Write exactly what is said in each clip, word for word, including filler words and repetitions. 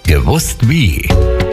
Gewusst wie.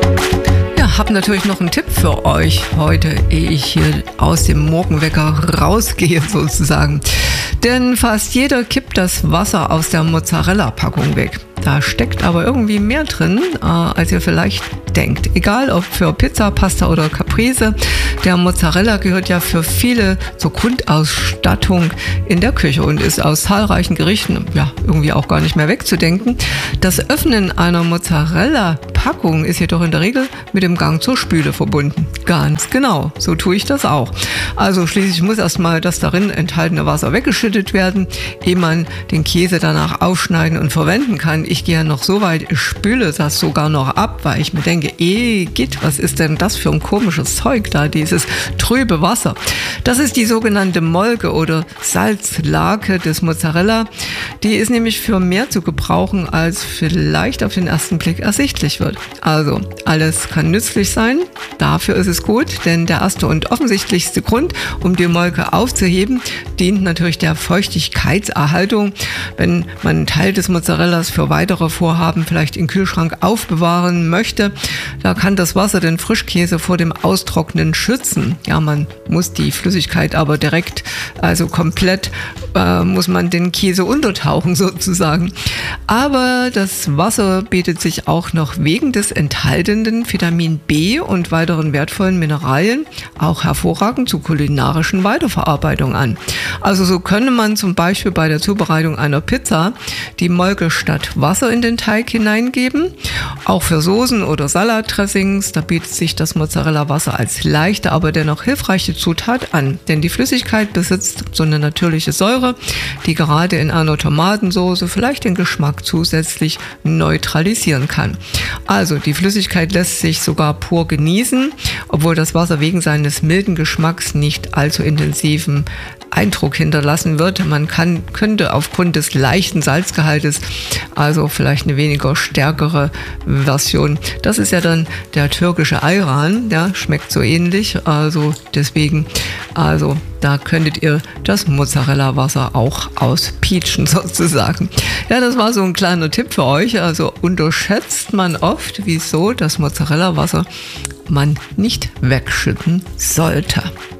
Ja, habe natürlich noch einen Tipp für euch heute, ehe ich hier aus dem Morgenwecker rausgehe sozusagen. Denn fast jeder kippt das Wasser aus der Mozzarella-Packung weg. Da steckt aber irgendwie mehr drin, äh, als ihr vielleicht denkt. Egal ob für Pizza, Pasta oder Caprese, der Mozzarella gehört ja für viele zur Grundausstattung in der Küche und ist aus zahlreichen Gerichten ja irgendwie auch gar nicht mehr wegzudenken. Das Öffnen einer Mozzarella-Packung ist jedoch in der Regel mit dem Gang zur Spüle verbunden. Ganz genau, so tue ich das auch. Also schließlich muss erstmal das darin enthaltene Wasser weggeschüttet werden, ehe man den Käse danach aufschneiden und verwenden kann. Ich gehe noch so weit, ich spüle das sogar noch ab, weil ich mir denke, eh, geht, was ist denn das für ein komisches Zeug da, dieses trübe Wasser. Das ist die sogenannte Molke oder Salzlake des Mozzarella. Die ist nämlich für mehr zu gebrauchen, als vielleicht auf den ersten Blick ersichtlich wird. Also, alles kann nützlich sein, dafür ist es gut, denn der erste und offensichtlichste Grund, um die Molke aufzuheben, dient natürlich der Feuchtigkeitserhaltung. Wenn man einen Teil des Mozzarellas für weitere Vorhaben vielleicht im Kühlschrank aufbewahren möchte, da kann das Wasser den Frischkäse vor dem Austrocknen schützen. Ja, man muss die Flüssigkeit aber direkt, also komplett, äh, muss man den Käse untertauchen sozusagen. Aber das Wasser bietet sich auch noch wegen des enthaltenen Vitamin B und weiteren wertvollen Mineralien auch hervorragend zur kulinarischen Weiterverarbeitung an. Also so könne man zum Beispiel bei der Zubereitung einer Pizza die Molke statt Wasser in den Teig hineingeben. Auch für Soßen oder Salatdressings, da bietet sich das Mozzarella-Wasser als leichte, aber dennoch hilfreiche Zutat an. Denn die Flüssigkeit besitzt so eine natürliche Säure, die gerade in einer Tomatensauce vielleicht den Geschmack zusätzlich neutralisieren kann. Also die Flüssigkeit lässt sich sogar pur genießen, obwohl das Wasser wegen seines milden Geschmacks nicht allzu intensiven Eindruck hinterlassen wird. Man kann, könnte aufgrund des leichten Salzgehaltes, also vielleicht eine weniger stärkere Version, das ist ja dann der türkische Ayran, ja, schmeckt so ähnlich, also deswegen, also da könntet ihr das Mozzarella-Wasser auch auspeachen sozusagen. Ja, das war so ein kleiner Tipp für euch, also unterschätzt man oft, wieso das Mozzarella-Wasser man nicht wegschütten sollte.